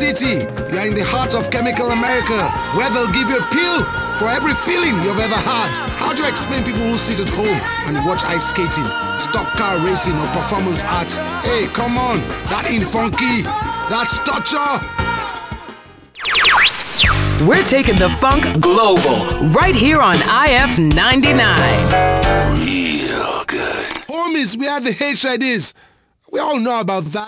City. You are in the heart of Chemical America, where they'll give you a pill for every feeling you've ever had. How do you explain people who sit at home and watch ice skating, stock car racing or performance art? Hey, come on, that ain't funky. That's torture. We're taking the funk global right here on IF 99. Real good. Homies, we are the HIDs. We all know about that.